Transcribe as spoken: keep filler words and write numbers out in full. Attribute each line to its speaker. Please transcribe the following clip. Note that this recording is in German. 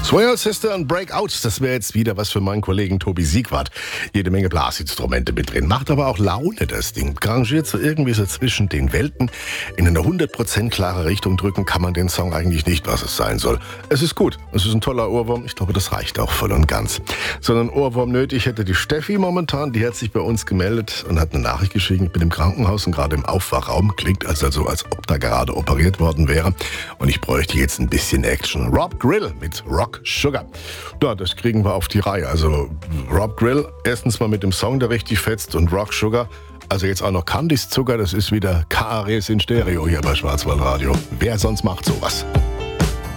Speaker 1: Swell Sister und Breakouts, das wäre jetzt wieder was für meinen Kollegen Tobi Siegwart. Jede Menge Blasinstrumente mit drin, macht aber auch Laune, das Ding. Rangiert so irgendwie so zwischen den Welten. In eine hundert Prozent klare Richtung drücken kann man den Song eigentlich nicht, was es sein soll. Es ist gut, es ist ein toller Ohrwurm, ich glaube, das reicht auch voll und ganz. So einen Ohrwurm nötig hätte die Steffi momentan, die hat sich bei uns gemeldet und hat eine Nachricht geschrieben, ich bin im Krankenhaus und gerade im Aufwachraum, klingt also so, als ob da gerade operiert worden wäre und ich bräuchte jetzt ein bisschen Action. Rob Grill mit Rock Sugar. Ja, das kriegen wir auf die Reihe. Also Rob Grill, erstens mal mit dem Song, der richtig fetzt, und Rock Sugar. Also jetzt auch noch Candice Zucker, das ist wieder K R S in Stereo hier bei Schwarzwaldradio. Wer sonst macht sowas?